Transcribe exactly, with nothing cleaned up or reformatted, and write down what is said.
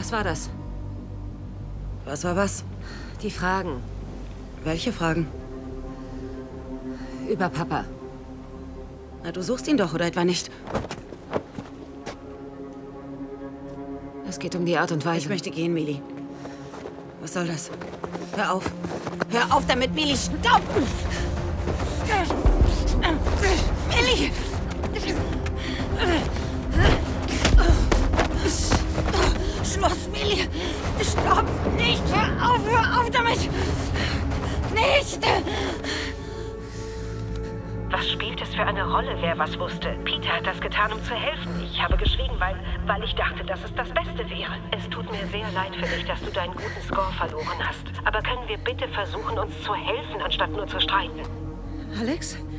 Was war das? Was war was? Die Fragen. Welche Fragen? Über Papa. Na, du suchst ihn doch, oder etwa nicht? Es geht um die Art und Weise. Ich möchte gehen, Mili. Was soll das? Hör auf. Hör auf damit, Mili. Stopp! Mili! Schluss, Mili! Stopp! Nicht! Hör auf! Hör auf damit! Nicht! Was spielt es für eine Rolle, wer was wusste? Peter hat das getan, um zu helfen. Ich habe geschwiegen, weil, weil ich dachte, dass es das Beste wäre. Es tut mir sehr leid für dich, dass du deinen guten Score verloren hast. Aber können wir bitte versuchen, uns zu helfen, anstatt nur zu streiten? Alex?